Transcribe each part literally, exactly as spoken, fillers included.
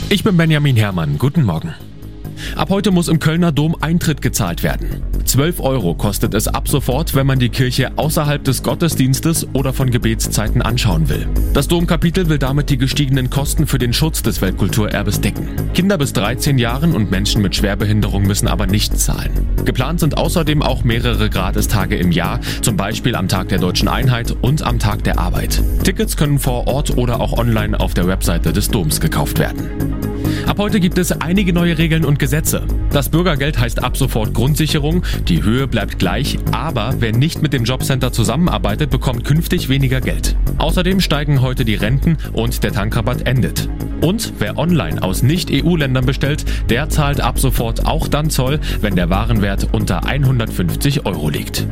Ich bin Benjamin Herrmann. Guten Morgen. Ab heute muss im Kölner Dom Eintritt gezahlt werden. zwölf Euro kostet es ab sofort, wenn man die Kirche außerhalb des Gottesdienstes oder von Gebetszeiten anschauen will. Das Domkapitel will damit die gestiegenen Kosten für den Schutz des Weltkulturerbes decken. Kinder bis dreizehn Jahren und Menschen mit Schwerbehinderung müssen aber nicht zahlen. Geplant sind außerdem auch mehrere Gratistage im Jahr, zum Beispiel am Tag der Deutschen Einheit und am Tag der Arbeit. Tickets können vor Ort oder auch online auf der Webseite des Doms gekauft werden. Ab heute gibt es einige neue Regeln und Gesetze. Das Bürgergeld heißt ab sofort Grundsicherung, die Höhe bleibt gleich, aber wer nicht mit dem Jobcenter zusammenarbeitet, bekommt künftig weniger Geld. Außerdem steigen heute die Renten und der Tankrabatt endet. Und wer online aus Nicht-E U-Ländern bestellt, der zahlt ab sofort auch dann Zoll, wenn der Warenwert unter hundertfünfzig Euro liegt.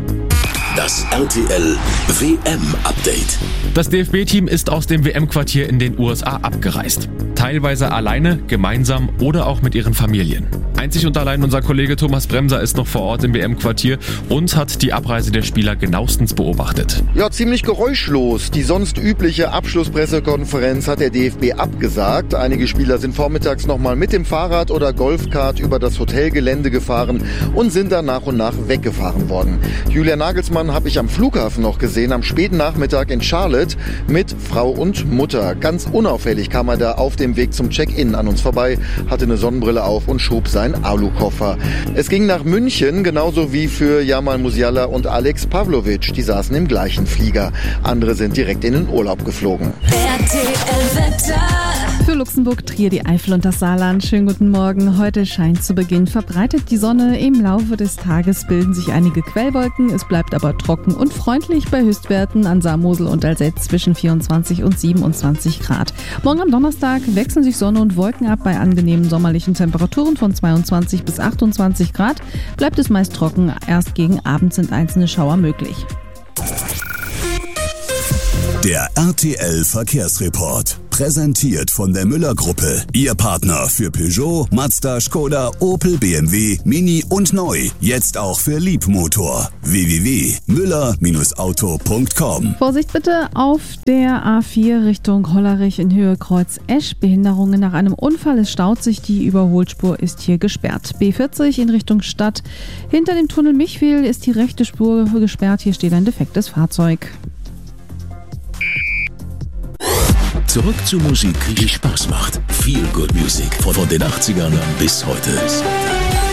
Das R T L W M-Update. Das D F B-Team ist aus dem W M-Quartier in den U S A abgereist. Teilweise alleine, gemeinsam oder auch mit ihren Familien. Einzig und allein unser Kollege Thomas Bremser ist noch vor Ort im W M-Quartier und hat die Abreise der Spieler genauestens beobachtet. Ja, ziemlich geräuschlos. Die sonst übliche Abschlusspressekonferenz hat der D F B abgesagt. Einige Spieler sind vormittags nochmal mit dem Fahrrad oder Golfkart über das Hotelgelände gefahren und sind dann nach und nach weggefahren worden. Julian Nagelsmann habe ich am Flughafen noch gesehen, am späten Nachmittag in Charlotte mit Frau und Mutter. Ganz unauffällig kam er da auf dem Weg zum Check-in an uns vorbei, hatte eine Sonnenbrille auf und schob seinen Alukoffer. Es ging nach München, genauso wie für Jamal Musiala und Alex Pavlovic. Die saßen im gleichen Flieger. Andere sind direkt in den Urlaub geflogen. R T L-Wetter. Für Luxemburg, Trier, die Eifel und das Saarland. Schönen guten Morgen. Heute scheint zu Beginn verbreitet die Sonne. Im Laufe des Tages bilden sich einige Quellwolken. Es bleibt aber trocken und freundlich bei Höchstwerten an Saar, Mosel und Alzette zwischen vierundzwanzig und siebenundzwanzig Grad. Morgen am Donnerstag wechseln sich Sonne und Wolken ab. Bei angenehmen sommerlichen Temperaturen von zweiundzwanzig bis achtundzwanzig Grad bleibt es meist trocken. Erst gegen Abend sind einzelne Schauer möglich. Der R T L-Verkehrsreport. Präsentiert von der Müller-Gruppe. Ihr Partner für Peugeot, Mazda, Skoda, Opel, B M W, Mini und Neu. Jetzt auch für Liebmotor. w w w punkt müller Auto punkt com. Vorsicht bitte auf der A vier Richtung Hollerich in Höhe Kreuz Esch. Behinderungen nach einem Unfall. Es staut sich. Die Überholspur ist hier gesperrt. B vierzig in Richtung Stadt. Hinter dem Tunnel Michwil ist die rechte Spur gesperrt. Hier steht ein defektes Fahrzeug. Zurück zu Musik, die Spaß macht. Feel Good Music von den achtzigern bis heute.